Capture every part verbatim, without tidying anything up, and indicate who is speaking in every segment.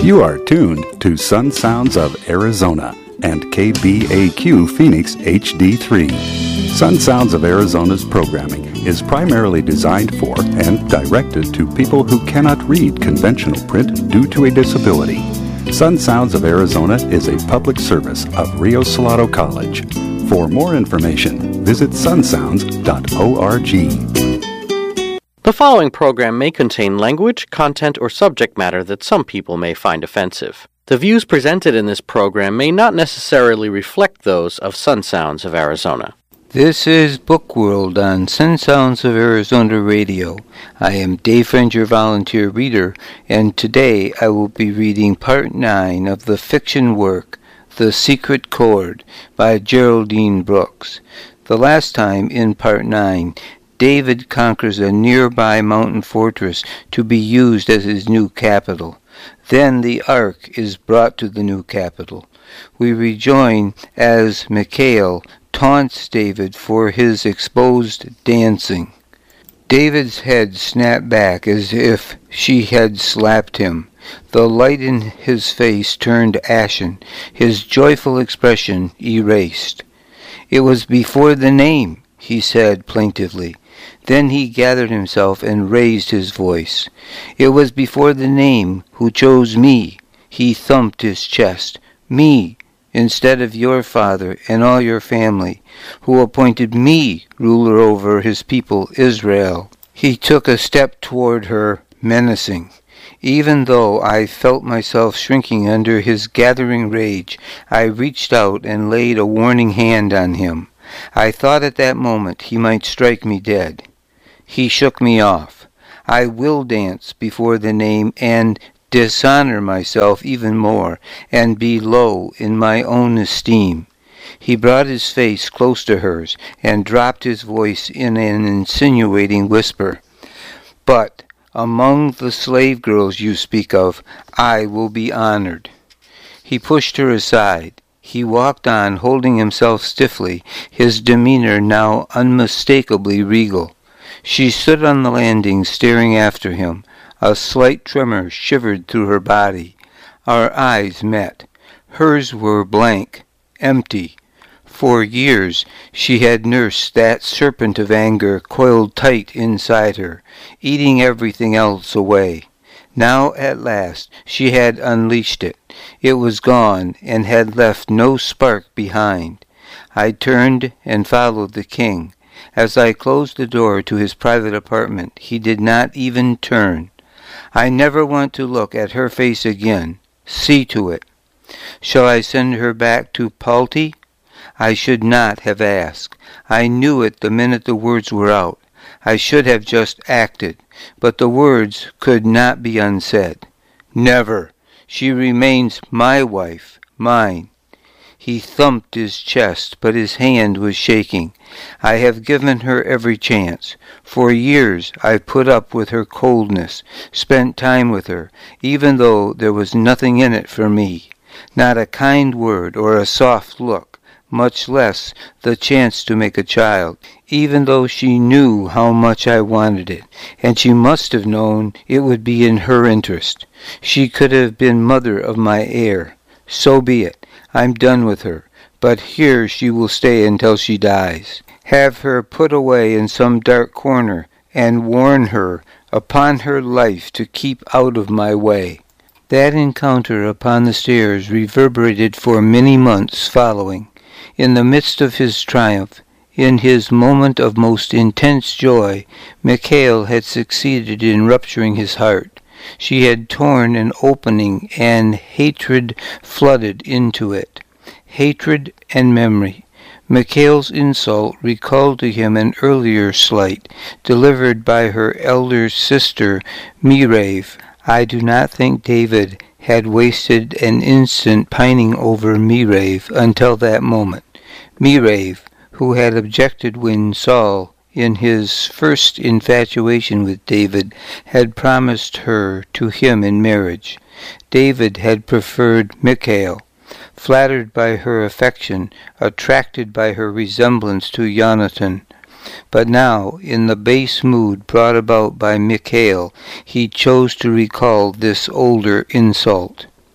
Speaker 1: You are tuned to Sun Sounds of Arizona and K B A Q Phoenix H D three. Sun Sounds of Arizona's programming is primarily designed for and directed to people who cannot read conventional print due to a disability. Sun Sounds of Arizona is a public service of Rio Salado College. For more information, visit sun sounds dot org.
Speaker 2: The following program may contain language, content, or subject matter that some people may find offensive. The views presented in this program may not necessarily reflect those of Sun Sounds of Arizona.
Speaker 3: This is Book World on Sun Sounds of Arizona Radio. I am Dave Friend, your volunteer reader, and today I will be reading Part nine of the fiction work, The Secret Chord, by Geraldine Brooks. The last time, in Part nine, David conquers a nearby mountain fortress to be used as his new capital. Then the Ark is brought to the new capital. We rejoin as Mikhail taunts David for his exposed dancing. David's head snapped back as if she had slapped him. The light in his face turned ashen, his joyful expression erased. "It was before the name," he said plaintively. Then he gathered himself and raised his voice. "It was before the name who chose me." He thumped his chest. "Me, instead of your father and all your family, who appointed me ruler over his people Israel." He took a step toward her, menacing. Even though I felt myself shrinking under his gathering rage, I reached out and laid a warning hand on him. I thought at that moment he might strike me dead. He shook me off. "I will dance before the name and dishonor myself even more, and be low in my own esteem." He brought his face close to hers and dropped his voice in an insinuating whisper. "But among the slave girls you speak of, I will be honored." He pushed her aside. He walked on, holding himself stiffly, his demeanor now unmistakably regal. She stood on the landing, staring after him. A slight tremor shivered through her body. Our eyes met. Hers were blank, empty. For years she had nursed that serpent of anger coiled tight inside her, eating everything else away. Now, at last, she had unleashed it. It was gone, and had left no spark behind. I turned and followed the king. As I closed the door to his private apartment, he did not even turn. I never want to look at her face again. See to it. Shall I send her back to Palti? I should not have asked. I knew it the minute the words were out. I should have just acted, but the words could not be unsaid. Never. She remains my wife, mine. He thumped his chest, but his hand was shaking. I have given her every chance. For years I've put up with her coldness, spent time with her, even though there was nothing in it for me. Not a kind word or a soft look, much less the chance to make a child, even though she knew how much I wanted it, and she must have known it would be in her interest. She could have been mother of my heir. So be it. I'm done with her, but here she will stay until she dies. Have her put away in some dark corner, and warn her upon her life to keep out of my way. That encounter upon the stairs reverberated for many months following. In the midst of his triumph, in his moment of most intense joy, Mikhail had succeeded in rupturing his heart. She had torn an opening, and hatred flooded into it. Hatred and memory. Mikhail's insult recalled to him an earlier slight, delivered by her elder sister, Mirave. I do not think David had wasted an instant pining over Mirave until that moment. Mirave, who had objected when Saul, in his first infatuation with David, had promised her to him in marriage. David had preferred Mikhail, flattered by her affection, attracted by her resemblance to Jonathan. But now, in the base mood brought about by Mikhail, he chose to recall this older insult.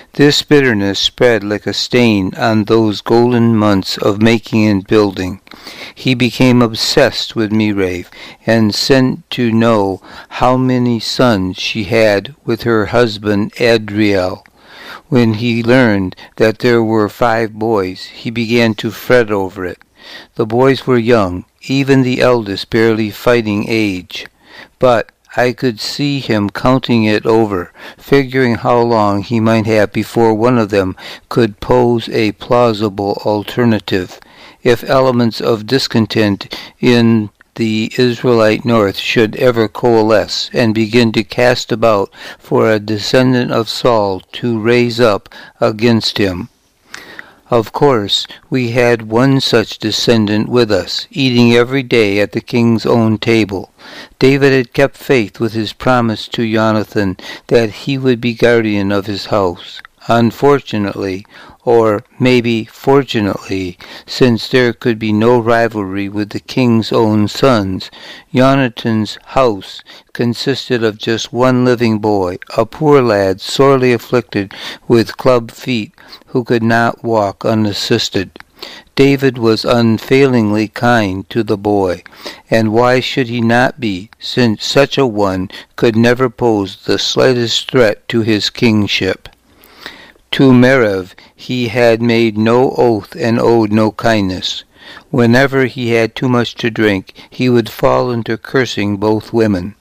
Speaker 3: This bitterness spread like a stain on those golden months of making and building. He became obsessed with Merav, and sent to know how many sons she had with her husband Adriel. When he learned that there were five boys, he began to fret over it. The boys were young, even the eldest barely fighting age. But I could see him counting it over, figuring how long he might have before one of them could pose a plausible alternative. If elements of discontent in the Israelite North should ever coalesce and begin to cast about for a descendant of Saul to raise up against him. Of course, we had one such descendant with us, eating every day at the king's own table. David had kept faith with his promise to Jonathan that he would be guardian of his house. Unfortunately, or maybe fortunately, since there could be no rivalry with the king's own sons, Jonathan's house consisted of just one living boy, a poor lad sorely afflicted with club feet, who could not walk unassisted. David was unfailingly kind to the boy, and why should he not be, since such a one could never pose the slightest threat to his kingship? To Merav he had made no oath and owed no kindness. Whenever he had too much to drink, he would fall into cursing both women,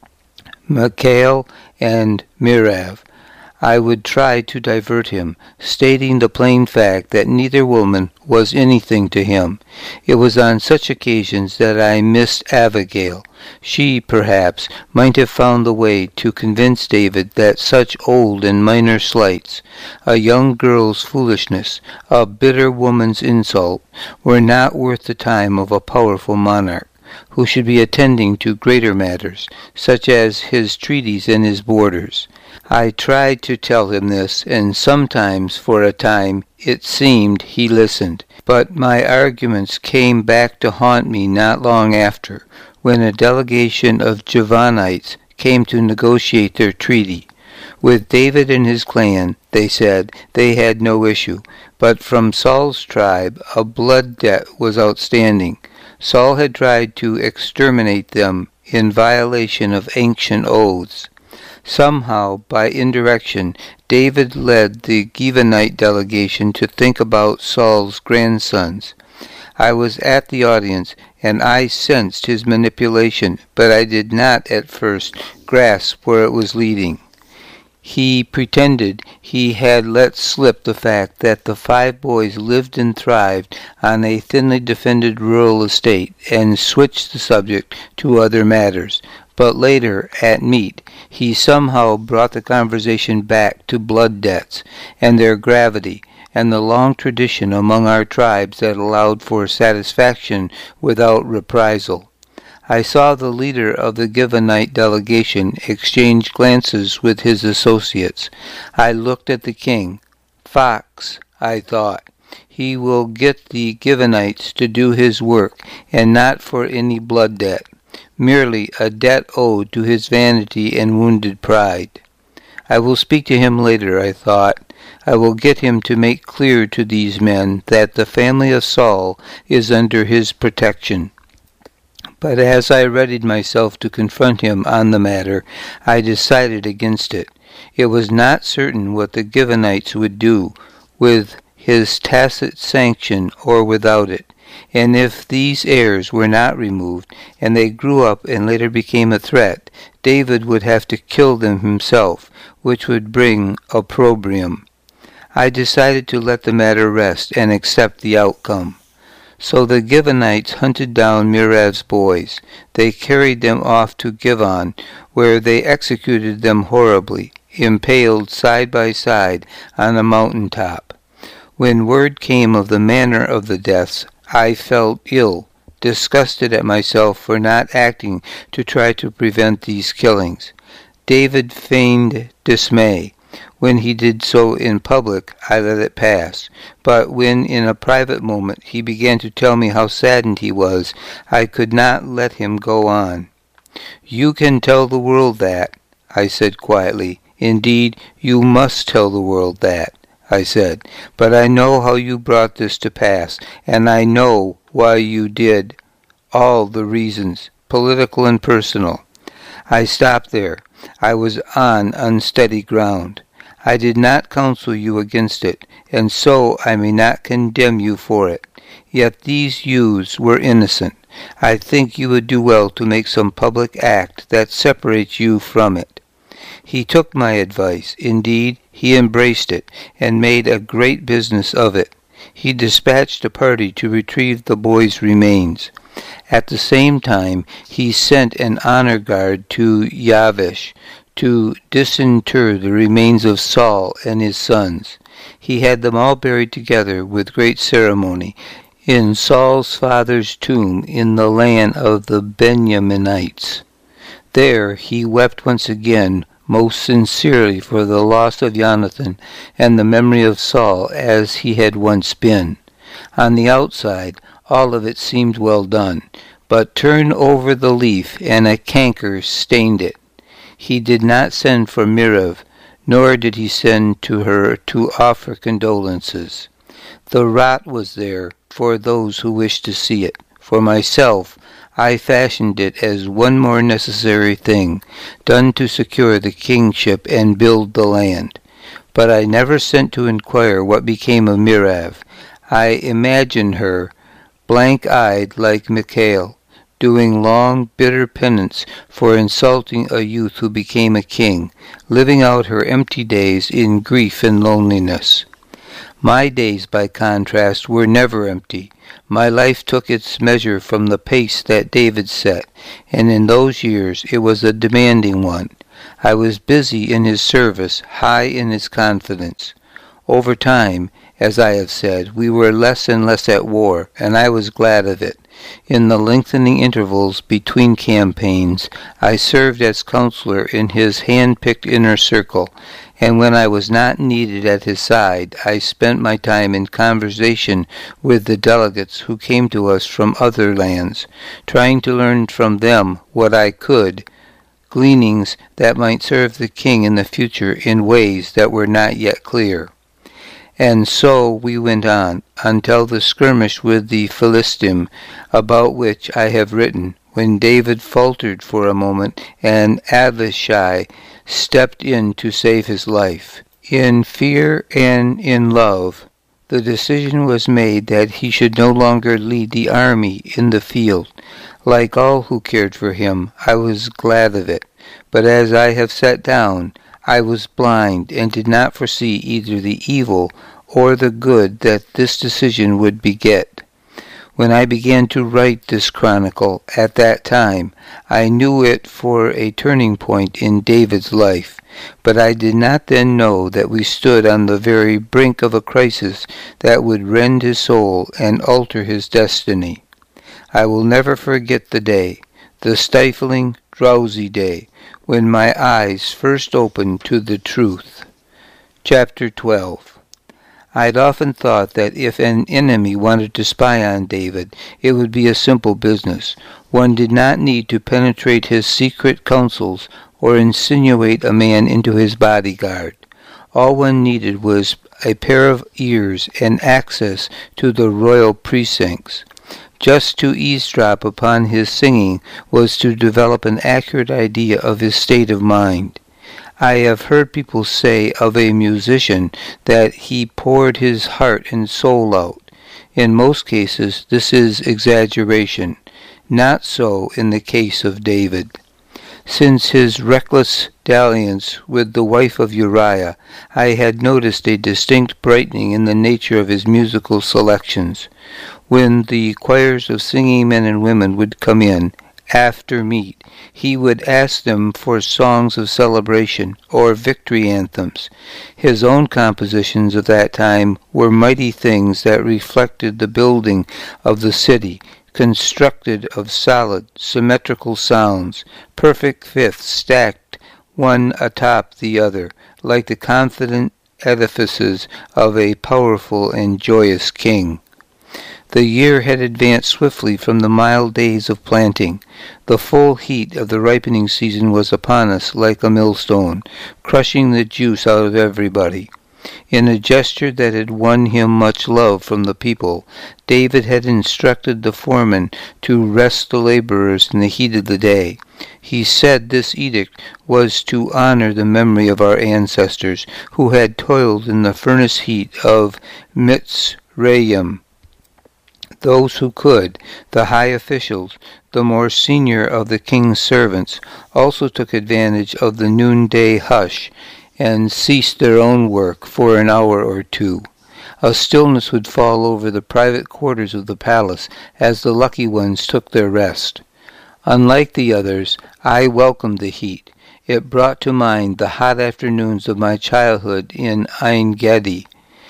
Speaker 3: Michal and Merav. I would try to divert him, stating the plain fact that neither woman was anything to him. It was on such occasions that I missed Abigail. She, perhaps, might have found the way to convince David that such old and minor slights, a young girl's foolishness, a bitter woman's insult, were not worth the time of a powerful monarch, who should be attending to greater matters, such as his treaties and his borders. I tried to tell him this, and sometimes, for a time, it seemed he listened. But my arguments came back to haunt me not long after, when a delegation of Gibeonites came to negotiate their treaty. With David and his clan, they said, they had no issue, but from Saul's tribe a blood debt was outstanding. Saul had tried to exterminate them in violation of ancient oaths. Somehow, by indirection, David led the Gibeonite delegation to think about Saul's grandsons. I was at the audience, and I sensed his manipulation, but I did not at first grasp where it was leading. He pretended he had let slip the fact that the five boys lived and thrived on a thinly defended rural estate, and switched the subject to other matters. But later, at meat, he somehow brought the conversation back to blood debts and their gravity, and the long tradition among our tribes that allowed for satisfaction without reprisal. I saw the leader of the Gibeonite delegation exchange glances with his associates. I looked at the king. Fox, I thought. He will get the Gibeonites to do his work, and not for any blood debt. Merely a debt owed to his vanity and wounded pride. I will speak to him later, I thought. I will get him to make clear to these men that the family of Saul is under his protection. But as I readied myself to confront him on the matter, I decided against it. It was not certain what the Gibeonites would do, with his tacit sanction or without it. And if these heirs were not removed, and they grew up and later became a threat, David would have to kill them himself, which would bring opprobrium. I decided to let the matter rest and accept the outcome. So the Gibeonites hunted down Merav's boys. They carried them off to Givon, where they executed them horribly, impaled side by side on a mountain top. When word came of the manner of the deaths, I felt ill, disgusted at myself for not acting to try to prevent these killings. David feigned dismay. When he did so in public, I let it pass. But when in a private moment he began to tell me how saddened he was, I could not let him go on. "You can tell the world that," I said quietly, Indeed, you must tell the world that, I said. But I know how you brought this to pass, and I know why you did, all the reasons, political and personal. I stopped there. I was on unsteady ground. I did not counsel you against it, and so I may not condemn you for it. Yet these youths were innocent. I think you would do well to make some public act that separates you from it. He took my advice. Indeed, he embraced it, and made a great business of it. He dispatched a party to retrieve the boy's remains. At the same time, he sent an honor guard to Yavish to disinter the remains of Saul and his sons. He had them all buried together with great ceremony in Saul's father's tomb in the land of the Benjaminites. There he wept once again most sincerely for the loss of Jonathan and the memory of Saul as he had once been. On the outside, all of it seemed well done, but turn over the leaf and a canker stained it. He did not send for Miriam, nor did he send to her to offer condolences. The rot was there for those who wished to see it. For myself, I fashioned it as one more necessary thing, done to secure the kingship and build the land. But I never sent to inquire what became of Miriam. I imagined her, blank-eyed like Michal, doing long, bitter penance for insulting a youth who became a king, living out her empty days in grief and loneliness. My days, by contrast, were never empty. My life took its measure from the pace that David set, and in those years it was a demanding one. I was busy in his service, high in his confidence. Over time, as I have said, we were less and less at war, and I was glad of it. In the lengthening intervals between campaigns, I served as counselor in his hand-picked inner circle, and when I was not needed at his side, I spent my time in conversation with the delegates who came to us from other lands, trying to learn from them what I could, gleanings that might serve the king in the future in ways that were not yet clear. And so we went on, until the skirmish with the Philistine, about which I have written, when David faltered for a moment, and Abishai stepped in to save his life. In fear and in love, the decision was made that he should no longer lead the army in the field. Like all who cared for him, I was glad of it. But as I have set down, I was blind and did not foresee either the evil or the good that this decision would beget. When I began to write this chronicle at that time, I knew it for a turning point in David's life, but I did not then know that we stood on the very brink of a crisis that would rend his soul and alter his destiny. I will never forget the day, the stifling, drowsy day, when my eyes first opened to the truth. Chapter twelve. I had often thought that if an enemy wanted to spy on David, it would be a simple business. One did not need to penetrate his secret counsels or insinuate a man into his bodyguard. All one needed was a pair of ears and access to the royal precincts. Just to eavesdrop upon his singing was to develop an accurate idea of his state of mind. I have heard people say of a musician that he poured his heart and soul out. In most cases, this is exaggeration. Not so in the case of David. Since his reckless dalliance with the wife of Uriah, I had noticed a distinct brightening in the nature of his musical selections. When the choirs of singing men and women would come in, after meat, he would ask them for songs of celebration or victory anthems. His own compositions of that time were mighty things that reflected the building of the city, constructed of solid, symmetrical sounds, perfect fifths stacked one atop the other, like the confident edifices of a powerful and joyous king. The year had advanced swiftly from the mild days of planting. The full heat of the ripening season was upon us like a millstone, crushing the juice out of everybody. In a gesture that had won him much love from the people, David had instructed the foreman to rest the laborers in the heat of the day. He said this edict was to honor the memory of our ancestors, who had toiled in the furnace heat of Mitzrayim. Those who could, the high officials, the more senior of the king's servants, also took advantage of the noonday hush, and ceased their own work for an hour or two. A stillness would fall over the private quarters of the palace as the lucky ones took their rest. Unlike the others, I welcomed the heat. It brought to mind the hot afternoons of my childhood in Ein Gedi.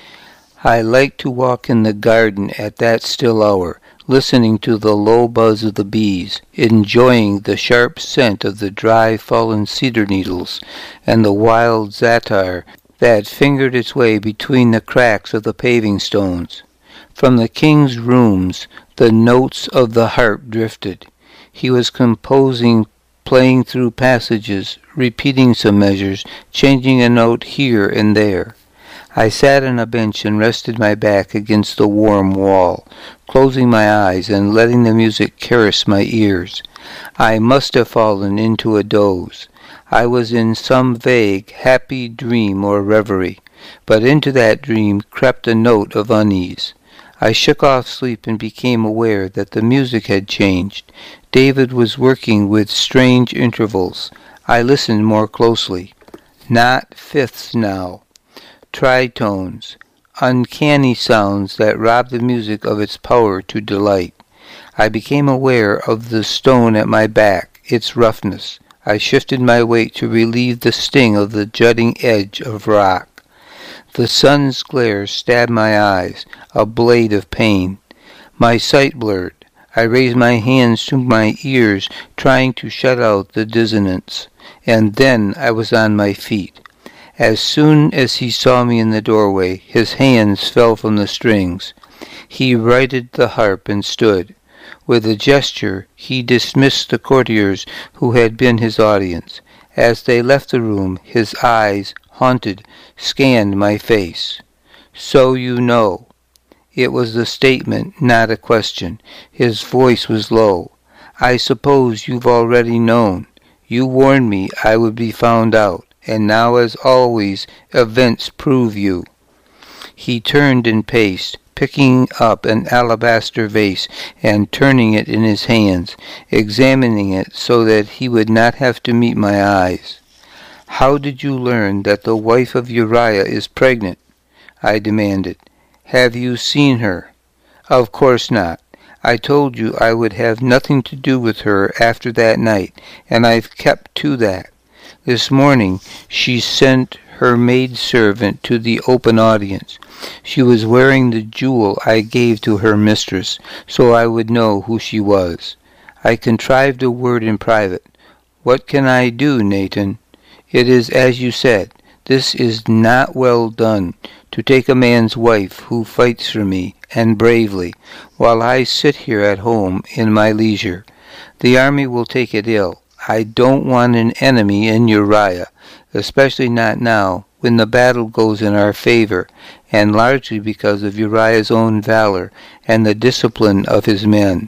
Speaker 3: I liked to walk in the garden at that still hour, listening to the low buzz of the bees, enjoying the sharp scent of the dry fallen cedar needles, and the wild zatar that fingered its way between the cracks of the paving stones. From the king's rooms the notes of the harp drifted. He was composing, playing through passages, repeating some measures, changing a note here and there. I sat on a bench and rested my back against the warm wall, closing my eyes and letting the music caress my ears. I must have fallen into a doze. I was in some vague, happy dream or reverie, but into that dream crept a note of unease. I shook off sleep and became aware that the music had changed. David was working with strange intervals. I listened more closely. Not fifths now. Tritones, uncanny sounds that robbed the music of its power to delight. I became aware of the stone at my back, its roughness. I shifted my weight to relieve the sting of the jutting edge of rock. The sun's glare stabbed my eyes, a blade of pain. My sight blurred. I raised my hands to my ears, trying to shut out the dissonance, and then I was on my feet. As soon as he saw me in the doorway, his hands fell from the strings. He righted the harp and stood. With a gesture, he dismissed the courtiers who had been his audience. As they left the room, his eyes, haunted, scanned my face. "So you know." It was a statement, not a question. His voice was low. "I suppose you've already known. You warned me I would be found out. And now, as always, events prove you." He turned and paced, picking up an alabaster vase and turning it in his hands, examining it so that he would not have to meet my eyes. "How did you learn that the wife of Uriah is pregnant?" I demanded. "Have you seen her?" "Of course not. I told you I would have nothing to do with her after that night, and I've kept to that. This morning she sent her maidservant to the open audience. She was wearing the jewel I gave to her mistress, so I would know who she was. I contrived a word in private. What can I do, Nathan? It is as you said. This is not well done, to take a man's wife who fights for me, and bravely, while I sit here at home in my leisure. The army will take it ill. I don't want an enemy in Uriah, especially not now, when the battle goes in our favor, and largely because of Uriah's own valor and the discipline of his men."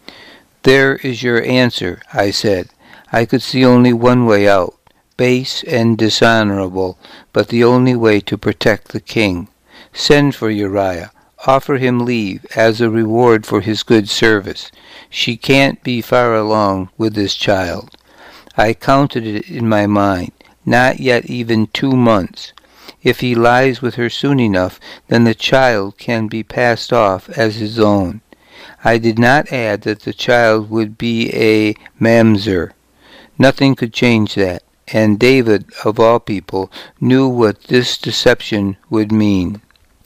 Speaker 3: "There is your answer," I said. I could see only one way out, base and dishonorable, but the only way to protect the king. Send for Uriah. Offer him leave as a reward for his good service. She can't be far along with this child. I counted it in my mind. Not yet even two months. If he lies with her soon enough, then the child can be passed off as his own. I did not add that the child would be a mamzer. Nothing could change that, and David, of all people, knew what this deception would mean.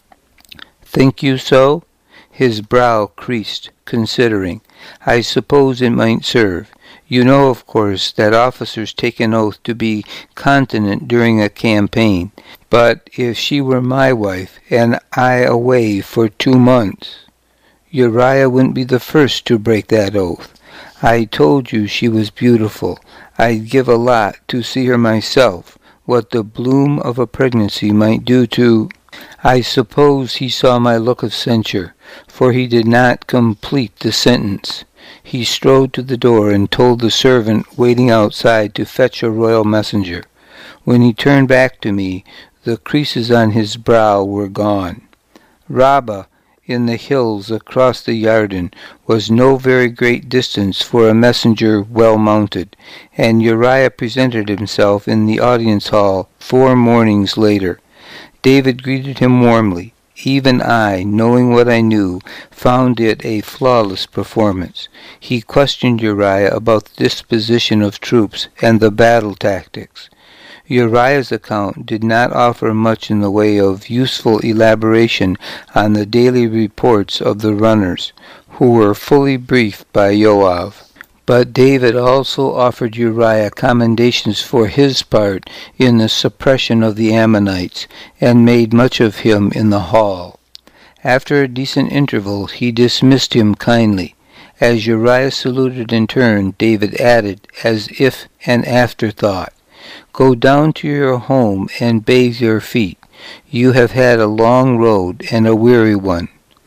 Speaker 3: "Think you so?" His brow creased, considering. "I suppose it might serve. You know, of course, that officers take an oath to be continent during a campaign. But if she were my wife, and I away for two months..." Uriah wouldn't be the first to break that oath. I told you she was beautiful. I'd give a lot to see her myself, what the bloom of a pregnancy might do to—" I suppose he saw my look of censure, for he did not complete the sentence. He strode to the door and told the servant waiting outside to fetch a royal messenger. When he turned back to me, the creases on his brow were gone. Rabbah, in the hills across the Yarden, was no very great distance for a messenger well mounted, and Uriah presented himself in the audience hall four mornings later. David greeted him warmly. Even I, knowing what I knew, found it a flawless performance. He questioned Uriah about the disposition of troops and the battle tactics. Uriah's account did not offer much in the way of useful elaboration on the daily reports of the runners, who were fully briefed by Joab. But David also offered Uriah commendations for his part in the suppression of the Ammonites, and made much of him in the hall. After a decent interval, he dismissed him kindly. As Uriah saluted in turn, David added, as if an afterthought, "Go down to your home and bathe your feet. You have had a long road and a weary one."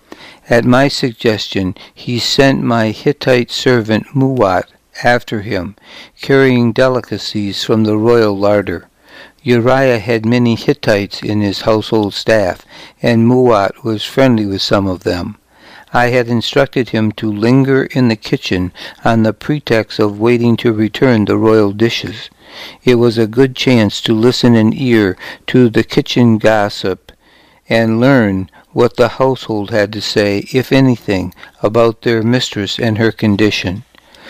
Speaker 3: At my suggestion, he sent my Hittite servant Muat after him, carrying delicacies from the royal larder. Uriah had many Hittites in his household staff, and Muat was friendly with some of them. I had instructed him to linger in the kitchen on the pretext of waiting to return the royal dishes. It was a good chance to listen an ear to the kitchen gossip and learn what the household had to say, if anything, about their mistress and her condition.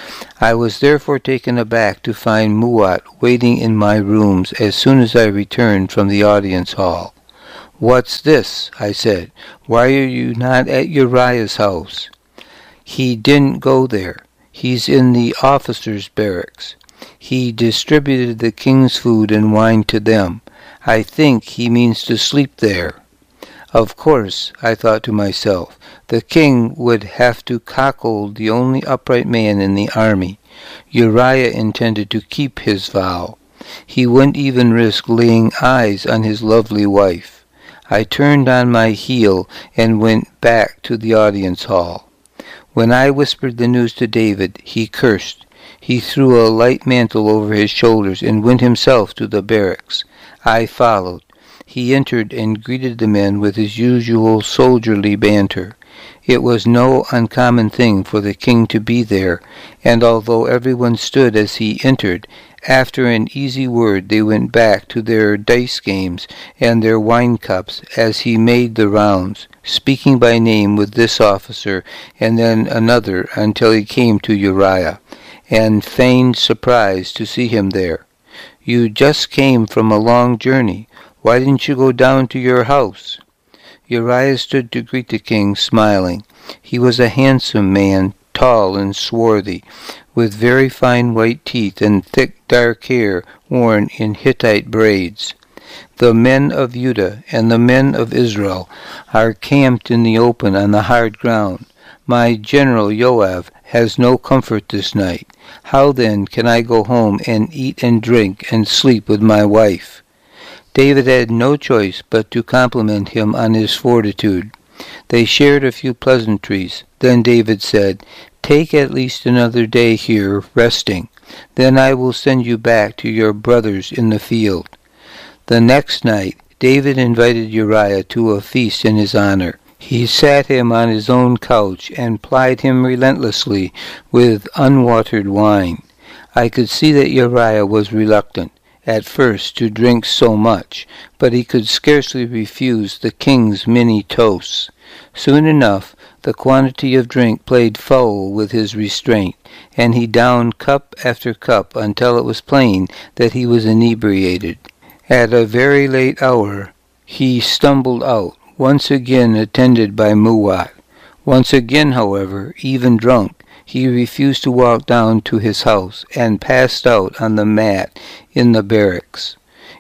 Speaker 3: I was therefore taken aback to find Muat waiting in my rooms as soon as I returned from the audience hall. "What's this?" I said. "Why are you not at Uriah's house?" "He didn't go there. He's in the officers' barracks. He distributed the king's food and wine to them. I think he means to sleep there." Of course, I thought to myself, the king would have to cuckold the only upright man in the army. Uriah intended to keep his vow. He wouldn't even risk laying eyes on his lovely wife. I turned on my heel and went back to the audience hall. When I whispered the news to David, he cursed. He threw a light mantle over his shoulders and went himself to the barracks. I followed. He entered and greeted the men with his usual soldierly banter. It was no uncommon thing for the king to be there, and although everyone stood as he entered, after an easy word they went back to their dice games and their wine cups as he made the rounds, speaking by name with this officer and then another until he came to Uriah, and feigned surprise to see him there. "You just came from a long journey. Why didn't you go down to your house?" Uriah stood to greet the king, smiling. He was a handsome man, tall and swarthy, with very fine white teeth and thick dark hair worn in Hittite braids. "The men of Judah and the men of Israel are camped in the open on the hard ground. My general Joab has no comfort this night. How then can I go home and eat and drink and sleep with my wife?" David had no choice but to compliment him on his fortitude. They shared a few pleasantries. Then David said, "Take at least another day here, resting. Then I will send you back to your brothers in the field." The next night, David invited Uriah to a feast in his honor. He sat him on his own couch and plied him relentlessly with unwatered wine. I could see that Uriah was reluctant at first to drink so much, but he could scarcely refuse the king's many toasts. Soon enough, the quantity of drink played foul with his restraint, and he downed cup after cup until it was plain that he was inebriated. At a very late hour, he stumbled out, once again attended by Muat. Once again, however, even drunk, he refused to walk down to his house, and passed out on the mat in the barracks.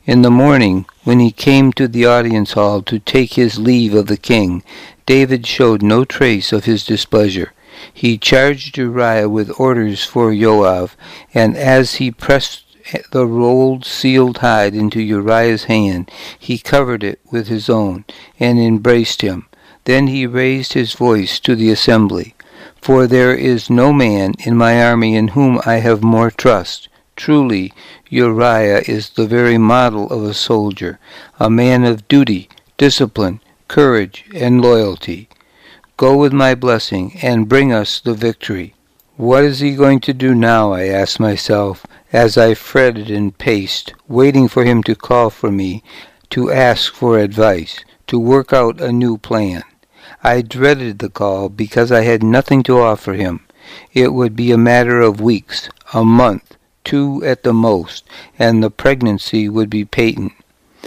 Speaker 3: In the morning, when he came to the audience hall to take his leave of the king, David showed no trace of his displeasure. He charged Uriah with orders for Joab, and as he pressed the rolled, sealed hide into Uriah's hand, he covered it with his own, and embraced him. Then he raised his voice to the assembly. For there is no man in my army in whom I have more trust. Truly, Uriah is the very model of a soldier, a man of duty, discipline, courage, and loyalty. Go with my blessing, and bring us the victory. What is he going to do now, I asked myself, as I fretted and paced, waiting for him to call for me, to ask for advice, to work out a new plan. I dreaded the call because I had nothing to offer him. It would be a matter of weeks, a month, two at the most, and the pregnancy would be patent.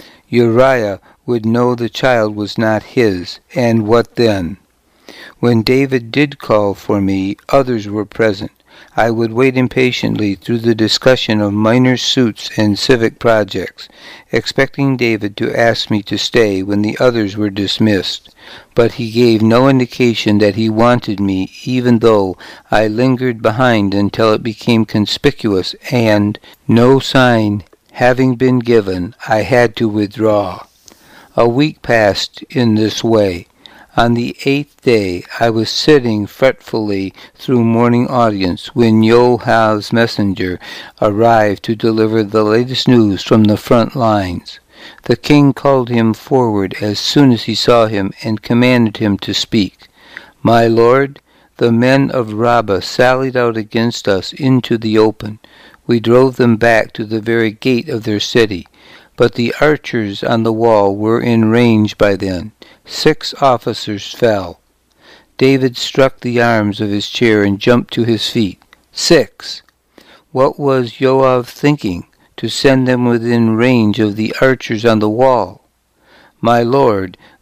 Speaker 3: Uriah would know the child was not his, and what then? When David did call for me, others were present. I would wait impatiently through the discussion of minor suits and civic projects, expecting David to ask me to stay when the others were dismissed. But he gave no indication that he wanted me, even though I lingered behind until it became conspicuous, and, no sign having been given, I had to withdraw. A week passed in this way. On the eighth day I was sitting fretfully through morning audience when Joab's messenger arrived to deliver the latest news from the front lines. The king called him forward as soon as he saw him and commanded him to speak. My lord, the men of Rabbah sallied out against us into the open. We drove them back to the very gate of their city. But the archers on the wall were in range by then. Six officers fell. David struck the arms of his chair and jumped to his feet. Six! What was Joab thinking, to send them within range of the archers on the wall? My lord,